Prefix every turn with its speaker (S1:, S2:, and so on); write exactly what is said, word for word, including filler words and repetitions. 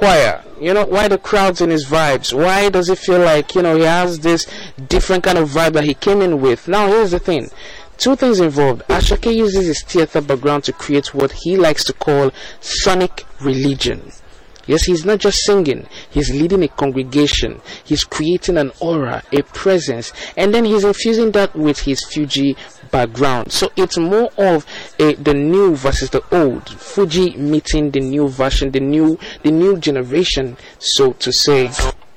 S1: choir? You know, why the crowds and his vibes? Why does it feel like, you know, he has this different kind of vibe that he came in with? Now, here's the thing. Two things involved. Asake uses his theater background to create what he likes to call sonic religion. Yes, he's not just singing, he's leading a congregation, he's creating an aura, a presence, and then he's infusing that with his Fuji background. So it's more of a, the new versus the old, Fuji meeting the new version, the new the new generation, so to say.